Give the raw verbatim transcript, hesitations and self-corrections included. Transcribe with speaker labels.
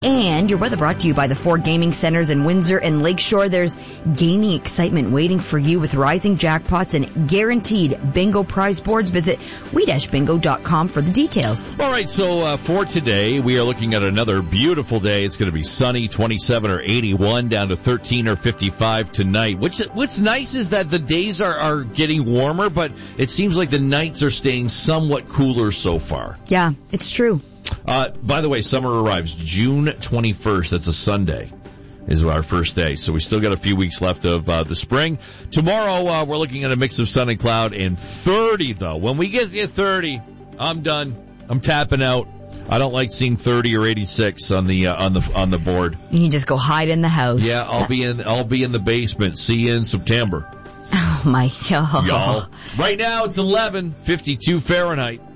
Speaker 1: And your weather brought to you by the four gaming centers in Windsor and Lakeshore. There's gaming excitement waiting for you with rising jackpots and guaranteed bingo prize boards. Visit we dash bingo dot com for the details.
Speaker 2: All right, so uh, for today, we are looking at another beautiful day. It's going to be sunny, twenty-seven or eighty-one, down to thirteen or fifty-five tonight. What's, what's nice is that the days are, are getting warmer, but it seems like the nights are staying somewhat cooler so far.
Speaker 1: Yeah, it's true.
Speaker 2: Uh, by the way, summer arrives June twenty-first. That's a Sunday, is our first day. So we still got a few weeks left of uh, the spring. Tomorrow, uh, we're looking at a mix of sun and cloud and thirty, though. When we get to thirty, I'm done. I'm tapping out. I don't like seeing thirty or eighty-six on the uh, on the on the board.
Speaker 1: You can just go hide in the house.
Speaker 2: Yeah, I'll be in I'll be in the basement. See you in September.
Speaker 1: Oh my God.
Speaker 2: Y'all. Right now it's eleven fifty-two Fahrenheit.